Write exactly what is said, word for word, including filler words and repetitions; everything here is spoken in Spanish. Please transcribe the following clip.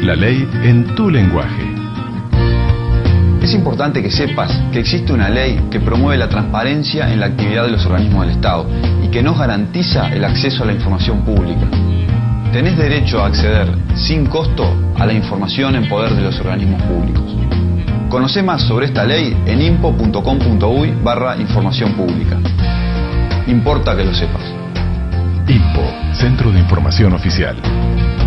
La ley en tu lenguaje. Es importante que sepas que existe una ley que promueve la transparencia en la actividad de los organismos del Estado y que nos garantiza el acceso a la información pública. Tenés derecho a acceder sin costo a la información en poder de los organismos públicos. Conocé más sobre esta ley en impo punto com punto uy barra información pública. Importa que lo sepas. INPO, Centro de Información Oficial.